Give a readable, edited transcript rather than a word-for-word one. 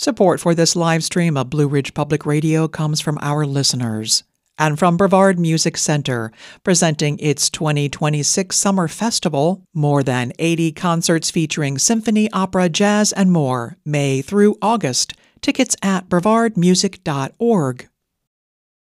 Support for this live stream of Blue Ridge Public Radio comes from our listeners and from Brevard Music Center, presenting its 2026 Summer Festival, more than 80 concerts featuring symphony, opera, jazz, and more, May through August. Tickets at brevardmusic.org.